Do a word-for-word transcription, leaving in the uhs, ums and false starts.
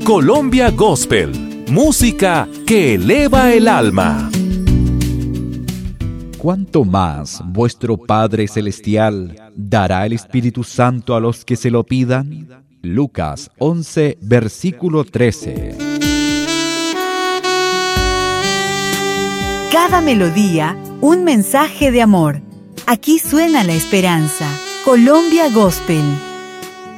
Colombia Gospel, música que eleva el alma. ¿Cuánto más vuestro Padre Celestial dará el Espíritu Santo a los que se lo pidan? Lucas once, versículo trece. Cada melodía, un mensaje de amor. Aquí suena la esperanza. Colombia Gospel.